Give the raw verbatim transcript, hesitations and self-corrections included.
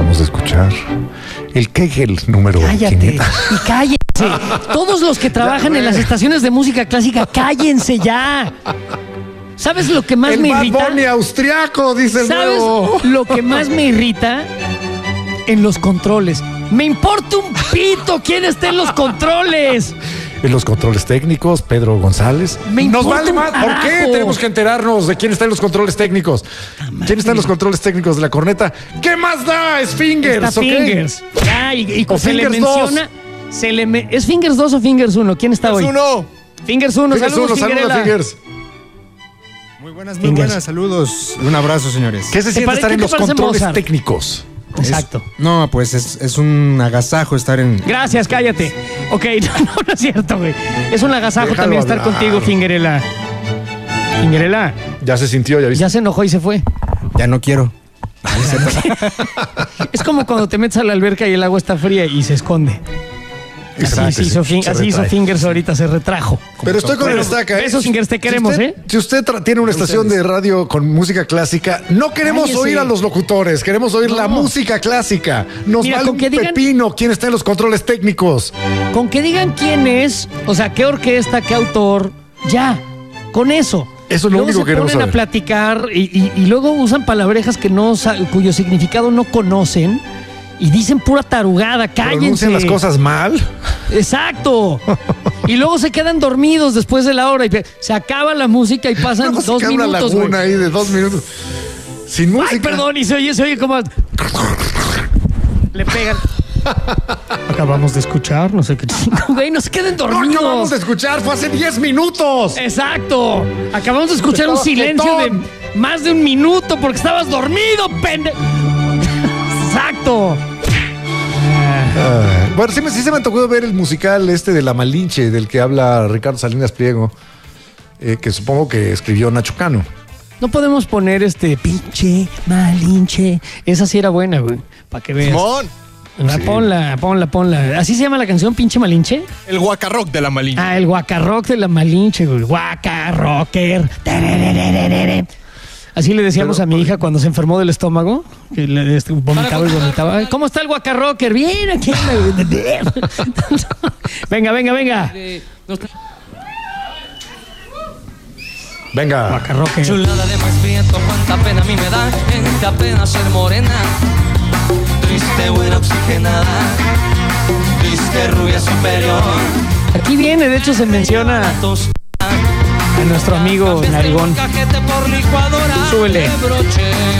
Acabamos de escuchar el Kegel número Cállate, quinientos. y cállense. Todos los que trabajan en las estaciones de música clásica, cállense ya. ¿Sabes lo que más El me Bad irrita? Bunny austriaco, dice el ¿Sabes nuevo. lo que más me irrita? En los controles. Me importa un pito quién está en los controles. En los controles técnicos, Pedro González. Me Nos importa vale un más. ¿Por qué carajo. tenemos que enterarnos de quién está en los controles técnicos? ¿Quién está en los controles técnicos de la corneta? ¿Qué más da? Es Fingers, Está ¿ok? Fingers. Ya, y, y O se le Fingers dos. menciona. Se le me- ¿Es Fingers dos o Fingers uno? ¿Quién está hoy? uno. Fingers uno. Fingers Saludos, uno, saludos, Fingerela. Fingers. Muy buenas, muy Fingers. buenas. Saludos. Un abrazo, señores. ¿Qué se ¿Te siente pare- estar qué en te los parece controles Mozart? técnicos? Exacto. No, pues es, es un agasajo estar en... Gracias, cállate. Ok, no, no, no es cierto, güey. Es un agasajo Déjalo también estar hablar. contigo, Fingerela. Fingerela, Ya se sintió, ya viste. ya se enojó y se fue. Ya no quiero. Es como cuando te metes a la alberca y el agua está fría y se esconde. Y se Así, mete, hizo, se- fin- se así hizo retrae. Fingers ahorita, se retrajo. Pero estoy con Bueno, el estaca, ¿eh? besos, Fingers, te queremos, si ¿eh? usted, Si usted tra- tiene una estación de radio con música clásica, no queremos Cállese. oír a los locutores, queremos oír No. la música clásica. Nos Mira, vale con un que digan- pepino quién está en los controles técnicos. Con que digan quién es, o sea, qué orquesta, qué autor, ya, con eso. Eso es lo Luego único se que queremos ponen saber. a platicar y, y- y luego usan palabrejas que no sa- cuyo significado no conocen y dicen pura tarugada, cállense. Pronuncian las cosas mal. Exacto. Y luego se quedan dormidos después de la hora y pe- se acaba la música y pasan Luego se dos queda una minutos. güey. laguna ahí de dos minutos. Sin música. Ay, perdón, y se oye, se oye como. Le pegan. Acabamos de escuchar, no sé qué chingo, güey, no se queden No dormidos. acabamos de escuchar, fue hace diez minutos. Exacto. Acabamos de escuchar un Estabas silencio jetón. de más de un minuto porque estabas dormido, pende. Exacto. Ah, bueno, sí, me- sí se me antojó ver el musical este de La Malinche, del que habla Ricardo Salinas Pliego, eh, que supongo que escribió Nacho Cano. No podemos poner este pinche malinche. Esa sí era buena, güey. Para que veas. Simón, La, Sí. Ponla, ponla, ponla. ¿Así se llama la canción, pinche malinche? el guacarrock de la Malinche. Ah, el guacarrock de la Malinche, güey. Guacarrocker. Tererererere. Así le decíamos Pero, a mi hija cuando se enfermó del estómago, que le este, vomitaba y vomitaba. Ay, ¿cómo está el guacarrocker? Bien, aquí. Venga, venga, venga. Venga. Guacarrocker. Chulada de más viento, cuánta pena a mí me da gente apenas ser morena, triste, buena, oxigenada, triste, rubia, superior. Aquí viene, de hecho se menciona a nuestro amigo Narigón. Cajete por licuadora, Súbele. de broche.